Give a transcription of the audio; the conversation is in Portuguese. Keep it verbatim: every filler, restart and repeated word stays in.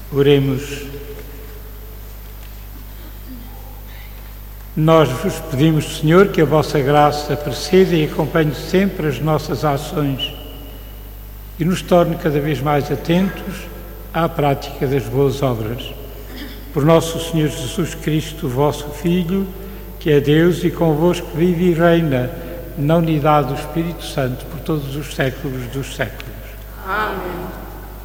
Oremos. Nós vos pedimos, Senhor, que a vossa graça preceda e acompanhe sempre as nossas ações e nos torne cada vez mais atentos à prática das boas obras. Por nosso Senhor Jesus Cristo, vosso Filho, que é Deus e convosco vive e reina na unidade do Espírito Santo por todos os séculos dos séculos. Amém.